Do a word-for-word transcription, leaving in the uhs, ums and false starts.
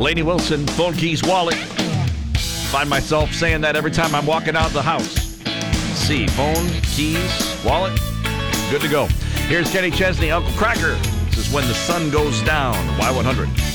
Lainey Wilson, phone, keys, wallet. Find myself saying that every time I'm walking out of the house. See, phone, keys, wallet, good to go. Here's Kenny Chesney, Uncle Cracker. This is When the Sun Goes Down, Y one hundred.